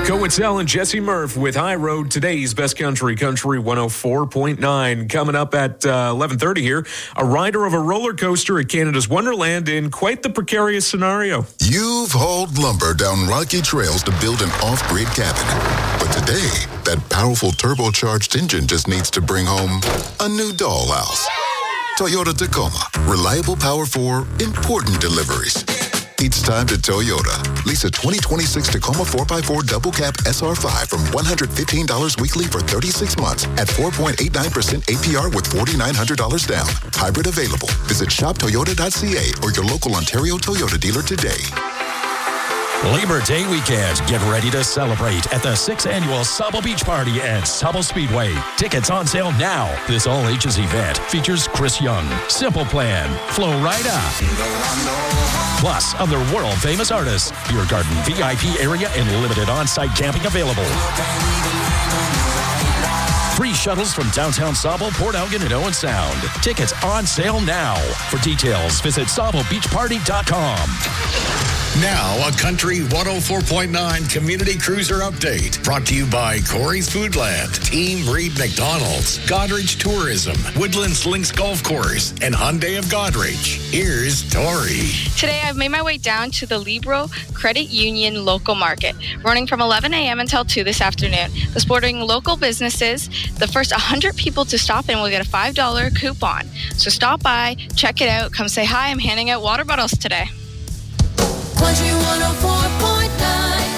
Coetzell and Jesse Murph with High Road, today's Best Country 104.9. Coming up at 11:30 here, a rider of a roller coaster at Canada's Wonderland in quite the precarious scenario. You've hauled lumber down rocky trails to build an off-grid cabin. But today, that powerful turbocharged engine just needs to bring home a new dollhouse. Toyota Tacoma. Reliable power for important deliveries. It's time to Toyota. Lease a 2026 Tacoma 4x4 double cab SR5 from $115 weekly for 36 months at 4.89% APR with $4,900 down. Hybrid available. Visit shoptoyota.ca or your local Ontario Toyota dealer today. Labor Day weekend. Get ready to celebrate at the 6th Annual Sauble Beach Party at Sauble Speedway. Tickets on sale now. This all-ages event features Chris Young, Simple Plan, Flo Rida, plus other world-famous artists. Beer garden, VIP area, and limited on-site camping available. Free shuttles from downtown Sauble, Port Elgin, and Owen Sound. Tickets on sale now. For details, visit SaubleBeachParty.com. Now, a Country 104.9 Community Cruiser Update. Brought to you by Corey's Foodland, Team Reed McDonald's, Godrich Tourism, Woodlands Links Golf Course, and Hyundai of Godrich. Here's Tori. Today, I've made my way down to the Libro Credit Union local market, running from 11 a.m. until 2 this afternoon. The sporting local businesses, the first 100 people to stop in will get a $5 coupon. So stop by, check it out, come say hi. I'm handing out water bottles today. Country 104.9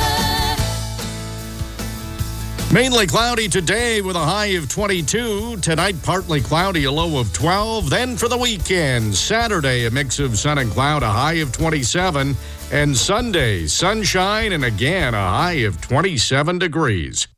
weather. Mainly cloudy today with a high of 22. Tonight, partly cloudy, a low of 12. Then for the weekend, Saturday, a mix of sun and cloud, a high of 27. And Sunday, sunshine and again a high of 27 degrees.